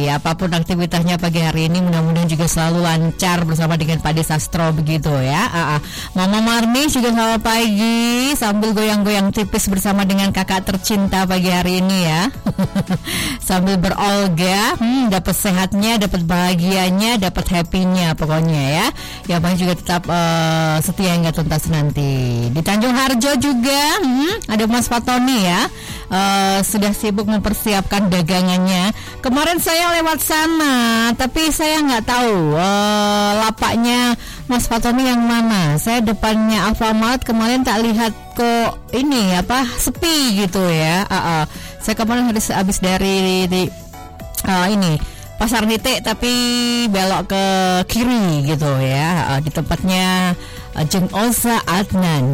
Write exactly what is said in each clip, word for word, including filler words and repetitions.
apapun aktivitasnya pagi hari ini mudah-mudahan juga selalu lancar bersama dengan Pak Desastro begitu ya. uh, uh. Mama Marni juga selamat pagi sambil goyang-goyang tipis bersama dengan kakak tercinta pagi hari ini ya. Sambil berolga, hmm, dapat sehatnya, dapat bahagianya, dapat happy-nya pokoknya ya. Ya Bang juga tetap uh, setia hingga tuntas nanti. Di Tanjung Harjo juga hmm, ada Mas Fatoni ya. Uh, sudah sibuk mempersiapkan dagangannya. Kemarin saya lewat sana, tapi saya nggak tahu uh, lapaknya Mas Fatoni yang mana. Saya depannya Alfamart kemarin tak lihat kok ini apa sepi gitu ya. Uh, uh. Saya kemarin habis habis dari di, uh, ini Pasar Nite tapi belok ke kiri gitu ya, uh, di tempatnya uh, Jeng Oza Adnan.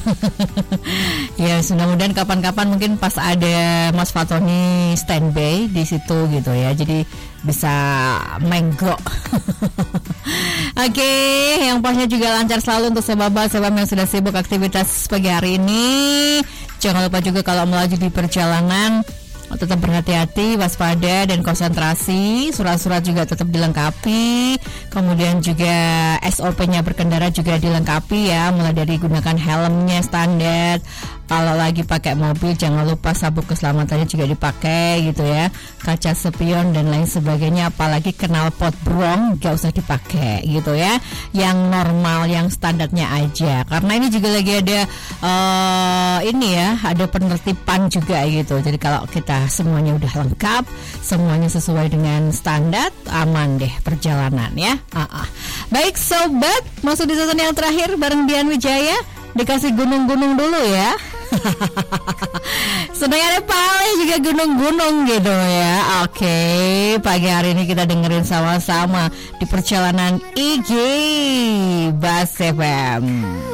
Ya mudah-mudahan kapan-kapan mungkin pas ada Mas Fatoni standby di situ gitu ya, jadi bisa menggok. Oke, okay, yang pasnya juga lancar selalu untuk sebab-sebab yang sudah sibuk aktivitas pagi hari ini. Jangan lupa juga kalau melaju di perjalanan tetap berhati-hati, waspada dan konsentrasi. Surat-surat juga tetap dilengkapi. Kemudian juga S O P-nya berkendara juga dilengkapi ya, mulai dari gunakan helmnya standar. Kalau lagi pakai mobil jangan lupa sabuk keselamatannya juga dipakai gitu ya, kaca spion dan lain sebagainya. Apalagi knalpot brong gak usah dipakai gitu ya, yang normal, yang standarnya aja. Karena ini juga lagi ada uh, ini ya, ada penertiban juga gitu. Jadi kalau kita semuanya udah lengkap, semuanya sesuai dengan standar, aman deh perjalanan ya. uh-uh. Baik sobat, masuk di season yang terakhir bareng Dian Wijaya. Dikasih gunung-gunung dulu ya. Sedang ada paling juga gunung-gunung gitu ya. Oke, pagi hari ini kita dengerin sama-sama di perjalanan I G Bas F M.